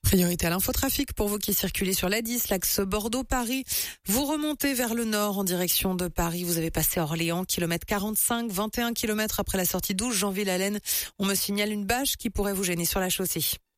Priorité à l'infotrafic pour vous qui circulez sur l'A10, l'axe Bordeaux-Paris. Vous remontez vers le nord en direction de Paris. Vous avez passé Orléans, kilomètre 45, 21 km après la sortie 12 Jeanville-Allen. On me signale une bâche qui pourrait vous gêner sur la chaussée.